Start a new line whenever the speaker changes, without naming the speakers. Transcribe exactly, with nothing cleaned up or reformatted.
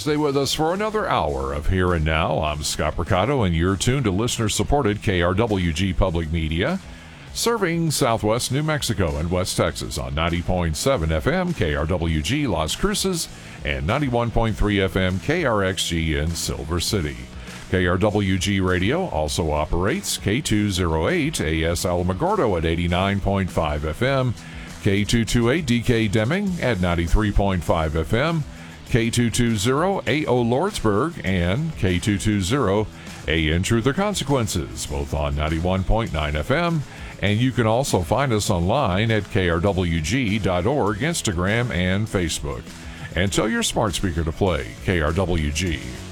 Stay with us for another hour of Here and Now. I'm Scott Mercado, and you're tuned to listener-supported K R W G Public Media, serving Southwest New Mexico and West Texas on ninety point seven F M K R W G Las Cruces and ninety-one point three F M K R X G in Silver City. K R W G Radio also operates K two oh eight A S Alamogordo at eighty-nine point five F M, K two twenty-eight D K Deming at ninety-three point five F M, K two twenty A O Lordsburg, and K two twenty A N Truth or Consequences, both on ninety-one point nine F M. And you can also find us online at K R W G dot org, Instagram, and Facebook. And tell your smart speaker to play K R W G.